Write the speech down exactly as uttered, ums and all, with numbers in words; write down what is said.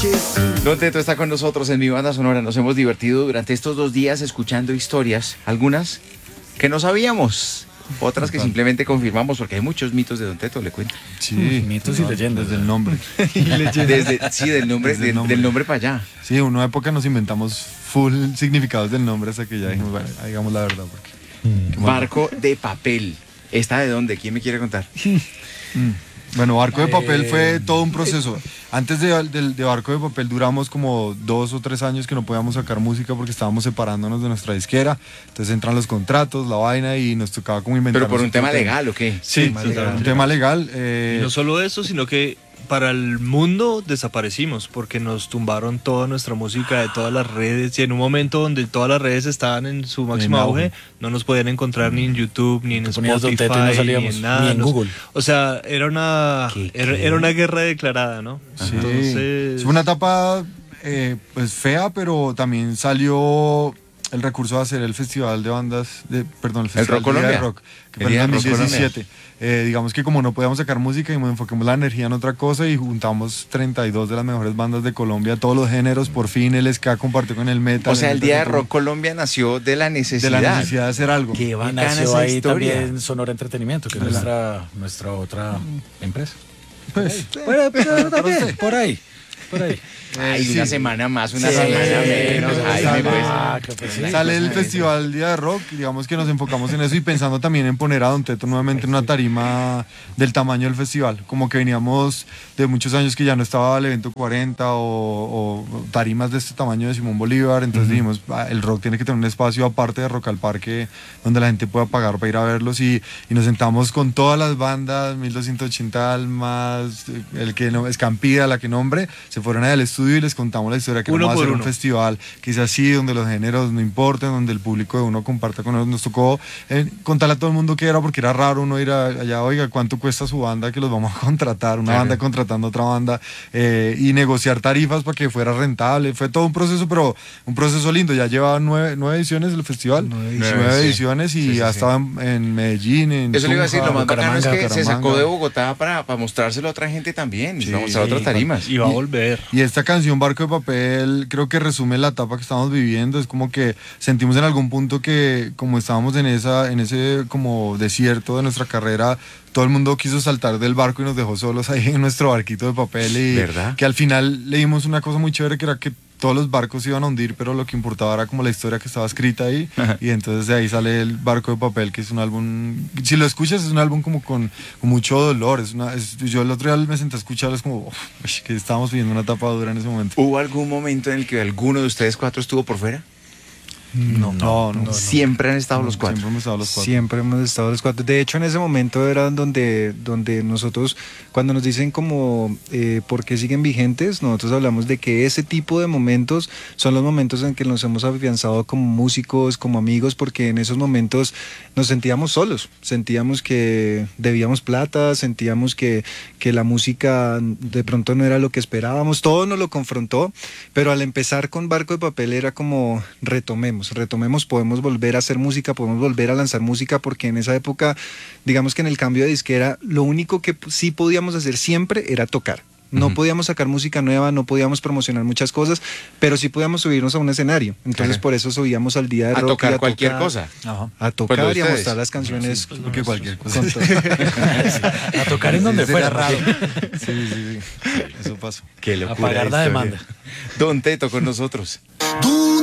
Don Teto está con nosotros en Mi Banda Sonora. Nos hemos divertido durante estos dos días escuchando historias, algunas que no sabíamos, otras que simplemente confirmamos, porque hay muchos mitos de Don Teto, le cuento. Sí, mm, mitos y leyendas. Desde el nombre. Desde, sí, del nombre, Desde del, nombre. del nombre para allá. Sí, en una época nos inventamos full significados del nombre hasta que ya dijimos, bueno, digamos la verdad. Porque, mm. Barco de papel. ¿Esta de dónde? ¿Quién me quiere contar? mm. Bueno, Barco de Papel fue todo un proceso. Antes de, de, de Barco de Papel duramos como dos o tres años que no podíamos sacar música porque estábamos separándonos de nuestra disquera. Entonces entran los contratos, la vaina y nos tocaba como inventar. ¿Pero por un tema legal o qué? Sí, sí, sí, un tema legal. Eh... Y no solo eso, sino que para el mundo desaparecimos porque nos tumbaron toda nuestra música de todas las redes y en un momento donde todas las redes estaban en su máximo auge, no nos podían encontrar ni en YouTube, ni en Spotify, no salíamos, ni en nada. Ni en Google. Nos, o sea, era una, era, era una guerra declarada, ¿no? Sí. Entonces... Fue una etapa eh, pues fea, pero también salió el recurso de hacer el festival de bandas, de, perdón, el festival ¿El rock de, de rock, que fue en dos mil diecisiete. Eh, digamos que como no podíamos sacar música y nos enfocamos la energía en otra cosa y juntamos treinta y dos de las mejores bandas de Colombia, todos los géneros, por fin el ska compartió con el metal. O sea, el, el Día de Rock Colombia nació de la necesidad. De la necesidad de hacer algo. Que va, nació ahí historia. También Sonora Entretenimiento, que es nuestra, nuestra otra empresa. Pues, bueno, pero, también, por ahí, por ahí. Ay, sí. Una semana más, una sí, semana menos. Ay, sale, me ah, pues, sale el festival Día de Rock, digamos que nos enfocamos en eso y pensando también en poner a Don Teto nuevamente en una tarima del tamaño del festival. Como que veníamos de muchos años que ya no estaba el evento cuarenta o, o tarimas de este tamaño de Simón Bolívar. Entonces uh-huh. dijimos, ah, el rock tiene que tener un espacio aparte de Rock al Parque donde la gente pueda pagar para ir a verlos. Y, y nos sentamos con todas las bandas, mil doscientos ochenta Almas, el que no, Escampida, la que nombre, se fueron al estudio y les contamos la historia que uno vamos a hacer uno. Un festival que es así, donde los géneros no importan, donde el público de uno comparta con nosotros. Nos tocó eh, contarle a todo el mundo que era, porque era raro uno ir a, allá, oiga, ¿cuánto cuesta su banda? Que los vamos a contratar, una claro. banda contratando a otra banda eh, y negociar tarifas para que fuera rentable. Fue todo un proceso, pero un proceso lindo. Ya lleva nueve, nueve ediciones del festival, nueve ediciones, nueve sí. ediciones y sí, sí, ya sí. estaba en, en Medellín, en Eso Tunja, le iba a decir, lo más bacano es que Bucaramanga. Se sacó de Bogotá para, para mostrárselo a otra gente también, sí, vamos a otras tarimas. Y va a volver. Y, y esta canción Barco de Papel creo que resume la etapa que estamos viviendo. Es como que sentimos en algún punto que como estábamos en esa en ese como desierto de nuestra carrera, todo el mundo quiso saltar del barco y nos dejó solos ahí en nuestro barquito de papel y ¿verdad? Que al final leímos una cosa muy chévere que era que todos los barcos se iban a hundir, pero lo que importaba era como la historia que estaba escrita ahí. Ajá. Y entonces de ahí sale el Barco de Papel, que es un álbum, si lo escuchas es un álbum como con, con mucho dolor. Es una, es, yo el otro día me senté a escucharlo, es como uf, que estábamos viviendo una etapa dura en ese momento. ¿Hubo algún momento en el que alguno de ustedes cuatro estuvo por fuera? No, no, no, no. Siempre han estado no, los cuatro. Siempre hemos estado los cuatro. Siempre hemos estado los cuatro. De hecho, en ese momento era donde, donde nosotros, cuando nos dicen como eh, por qué siguen vigentes, nosotros hablamos de que ese tipo de momentos son los momentos en que nos hemos afianzado como músicos, como amigos, porque en esos momentos nos sentíamos solos, sentíamos que debíamos plata, sentíamos que, que la música de pronto no era lo que esperábamos, todo nos lo confrontó, pero al empezar con Barco de Papel era como retomemos. retomemos, podemos volver a hacer música, podemos volver a lanzar música, porque en esa época, digamos que en el cambio de disquera, lo único que sí podíamos hacer siempre era tocar. No uh-huh. podíamos sacar música nueva, no podíamos promocionar muchas cosas, pero sí podíamos subirnos a un escenario. Entonces, claro. por eso subíamos al Día de a Rock. Tocar y a cualquier tocar cosa. Ajá. A tocar y a mostrar las canciones. Sí, pues, que cualquier cosa. Con sí. A tocar en donde sí, fuera. Raro. Sí, sí, sí. Eso pasó. Qué locura. A pagar la demanda. Don Teto con nosotros.